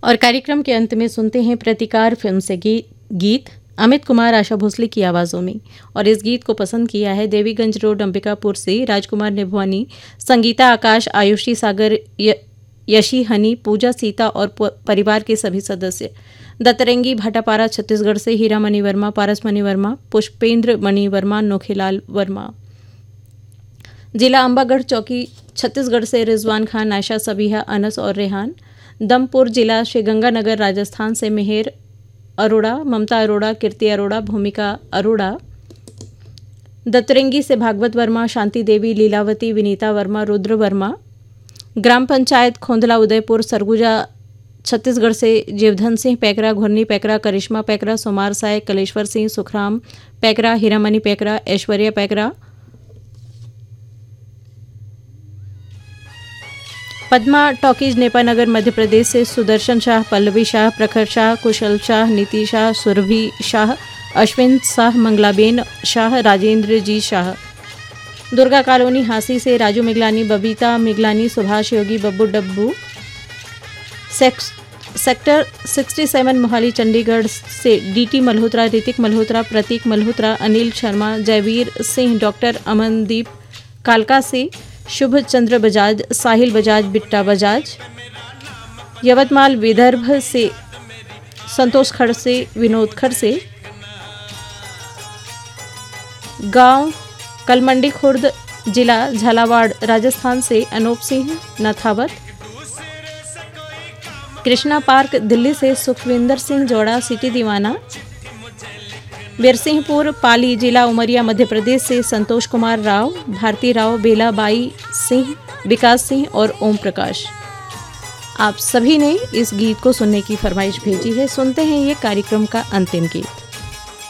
और कार्यक्रम के अंत में सुनते हैं प्रतिकार फिल्म से गीत अमित कुमार आशा भोसले की आवाज़ों में। और इस गीत को पसंद किया है देवीगंज रोड अंबिकापुर से राजकुमार निभवानी, संगीता आकाश, आयुषी सागर, यशी हनी, पूजा सीता और परिवार के सभी सदस्य। दत्तरंगी भाटापारा छत्तीसगढ़ से हीरा मणि वर्मा, पारस मणि वर्मा, पुष्पेंद्र मणि वर्मा, नोखीलाल वर्मा। जिला अंबागढ़ चौकी छत्तीसगढ़ से रिजवान खान, आयशा, सबीहा, अनस और रेहान। दमपुर जिला श्रीगंगानगर राजस्थान से मेहर अरोड़ा, ममता अरोड़ा, कीर्ति अरोड़ा, भूमिका अरोड़ा। दत्तरंगी से भागवत वर्मा, शांति देवी, लीलावती, विनीता वर्मा, रुद्र वर्मा। ग्राम पंचायत खोंदला उदयपुर सरगुजा छत्तीसगढ़ से जीवधन सिंह पैकरा, घुरनी पैकरा, करिश्मा पैकरा, सोमार साय, कलेश्वर सिंह, सुखराम पैकरा, हीरामणि पैकरा, ऐश्वर्या पैकरा। पद्मा टॉकीज नेपानगर मध्य प्रदेश से सुदर्शन शाह, पल्लवी शाह, प्रखर शाह, कुशल शाह, नीति शाह, सुरभि शाह, अश्विन शाह, मंगलाबेन शाह, राजेंद्र जी शाह। दुर्गा कॉलोनी हांसी से राजू मिगलानी, बबीता मिगलानी, सुभाष योगी, बब्बू डब्बू। सेक्टर 67 मोहाली चंडीगढ़ से डीटी मल्होत्रा, ऋतिक मल्होत्रा, प्रतीक मल्होत्रा, अनिल शर्मा, जयवीर सिंह, डॉक्टर अमनदीप। कालका से शुभ चंद्र बजाज, साहिल बजाज, बिट्टा बजाज। यवतमाल विदर्भ से संतोष खड़से, विनोद खड़से। गांव कलमंडी खुर्द, जिला झालावाड़ राजस्थान से अनूप सिंह नथावत। कृष्णा पार्क दिल्ली से सुखविंदर सिंह जोड़ा, सिटी दीवाना। बिरसिंहपुर पाली जिला उमरिया मध्य प्रदेश से संतोष कुमार राव, भारती राव, बेला बाई सिंह, विकास सिंह और ओम प्रकाश। आप सभी ने इस गीत को सुनने की फरमाइश भेजी है। सुनते हैं ये कार्यक्रम का अंतिम गीत।